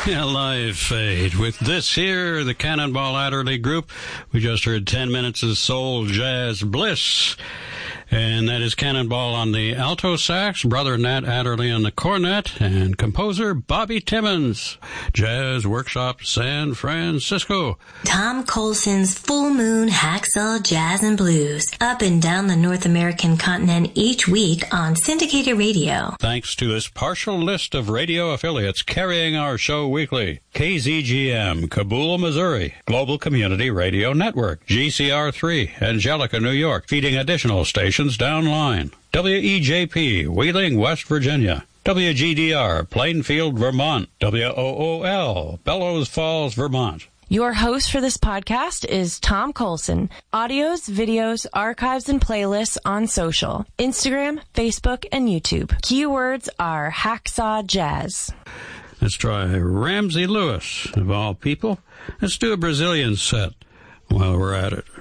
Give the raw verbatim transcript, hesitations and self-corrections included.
Yeah, live fade. With this here, the Cannonball Adderley Group, we just heard ten minutes of soul jazz bliss. And that is Cannonball on the alto sax, brother Nat Adderley on the cornet, and composer Bobby Timmons, Jazz Workshop San Francisco. Tom Colson's Full Moon Hacksaw Jazz and Blues, up and down the North American continent each week on syndicated radio. Thanks to this partial list of radio affiliates carrying our show weekly: K Z G M, Kabul, Missouri, Global Community Radio Network, G C R three, Angelica, New York, feeding additional stations downline. W E J P, Wheeling, West Virginia. W G D R, Plainfield, Vermont. W O O L, Bellows Falls, Vermont. Your host for this podcast is Tom Colson. Audios, videos, archives, and playlists on social: Instagram, Facebook, and YouTube. Keywords are Hacksaw Jazz. Let's try Ramsey Lewis, of all people. Let's do a Brazilian set while we're at it.